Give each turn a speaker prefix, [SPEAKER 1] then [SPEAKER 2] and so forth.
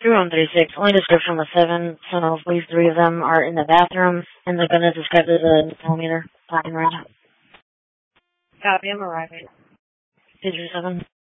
[SPEAKER 1] 3136. Only description was 7. So I believe 3 of them are in the bathroom, and the gun is described as a millimeter talking range.
[SPEAKER 2] Copy, I'm arriving.
[SPEAKER 1] 237.